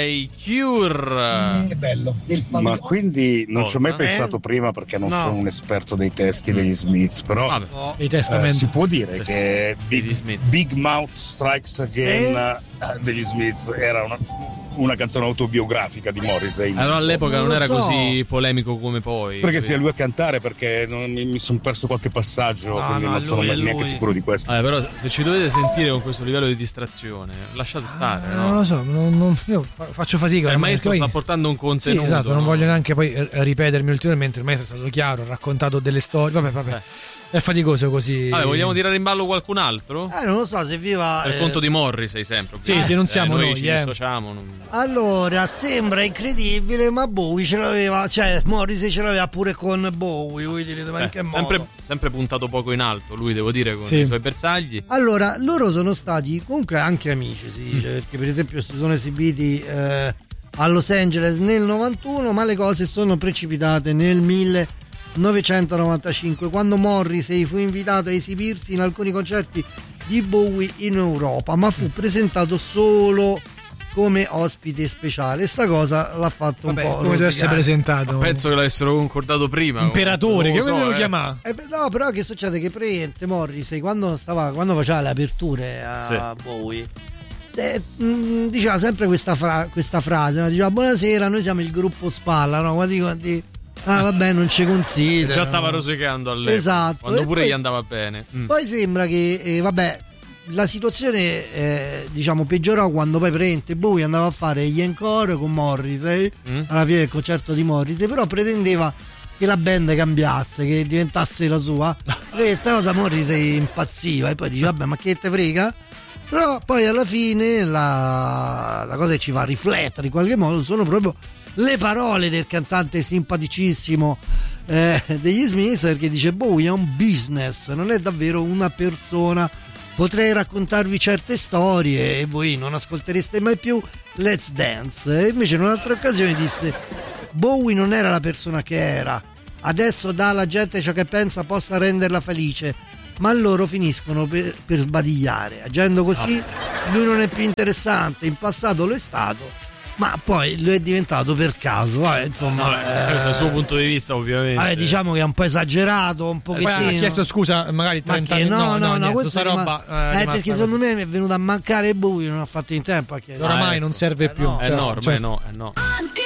i Cure. Che bello. Ma quindi non ci ho mai pensato prima, perché non sono un esperto dei testi degli Smiths, però si può dire che Big Mouth Strikes Again degli Smiths era una canzone autobiografica di Morrissey. Allora all'epoca non era così polemico come poi. Perché sia lui a cantare, perché mi sono perso qualche passaggio, quindi non sono neanche sicuro di questo. Però se ci dovete sentire con questo livello di distrazione, lasciate stare. No? Non lo so, io faccio fatica. Il maestro sta portando un contenuto. Sì, esatto, non voglio neanche poi ripetermi ulteriormente. Il maestro è stato chiaro, ha raccontato delle storie. Vabbè. È faticoso così. Vogliamo tirare in ballo qualcun altro? Non lo so, se viva per conto di Morrissey sempre. Sì, non siamo noi ci dissociamo. Allora, sembra incredibile, ma Bowie ce l'aveva, cioè Morrissey ce l'aveva pure con Bowie, voi direte, ma in che modo? Sempre puntato poco in alto, lui, devo dire, con i suoi bersagli. Allora, loro sono stati comunque anche amici, si dice, perché per esempio si sono esibiti a Los Angeles nel 91, ma le cose sono precipitate nel 1995, quando Morrissey fu invitato a esibirsi in alcuni concerti di Bowie in Europa, ma fu presentato solo come ospite speciale. Sta cosa l'ha fatto un po' come deve essere presentato. Ma penso che l'avessero concordato prima. Imperatore, che volevo chiamare? No, però che succede? Che praticamente Morrissey quando faceva le aperture a Bowie diceva sempre questa frase, no? Diceva: buonasera, noi siamo il gruppo Spalla, no? Quanti vabbè, non ci considera. Già stava rosicando all'epoca. Esatto. Quando pure gli andava bene. Poi sembra che la situazione peggiorò quando poi praticamente Bowie andava a fare gli encore con Morrissey alla fine del concerto di Morrissey, però pretendeva che la band cambiasse, che diventasse la sua. Questa cosa Morrissey impazziva e poi dice: vabbè, ma che te frega? Però poi alla fine la cosa che ci fa riflettere in qualche modo sono proprio le parole del cantante simpaticissimo degli Smiths, perché dice: Bowie è un business, non è davvero una persona. Potrei raccontarvi certe storie e voi non ascoltereste mai più Let's Dance. E invece in un'altra occasione disse: Bowie non era la persona che era, adesso dà alla gente ciò che pensa possa renderla felice, ma loro finiscono per sbadigliare. Agendo così lui non è più interessante, in passato lo è stato, ma poi lo è diventato per caso. Insomma, questo è il suo punto di vista, ovviamente. Diciamo che è un po' esagerato, un pochettino. Ha chiesto scusa magari 30 anni. No, questa roba perché secondo me mi è venuto a mancare Bowie, non ho fatto in tempo a chiedere. Oramai non serve più. È no.